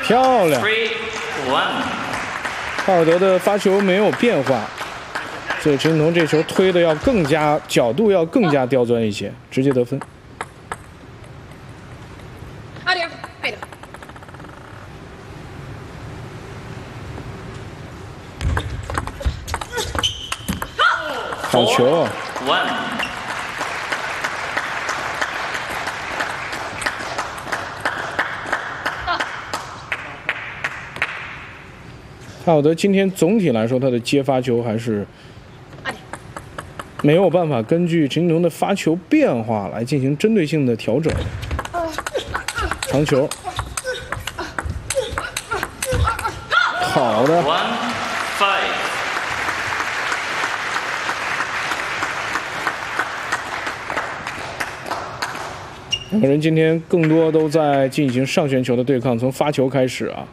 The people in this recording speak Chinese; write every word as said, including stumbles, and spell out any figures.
漂亮。帕尔德的发球没有变化，所以陈景彤这球推的要更加角度要更加刁钻一些，直接得分。好球！帕尔德今天总体来说，他的接发球还是没有办法根据陈景彤的发球变化来进行针对性的调整。长球，好的。两个人今天更多都在进行上旋球的对抗，从发球开始啊。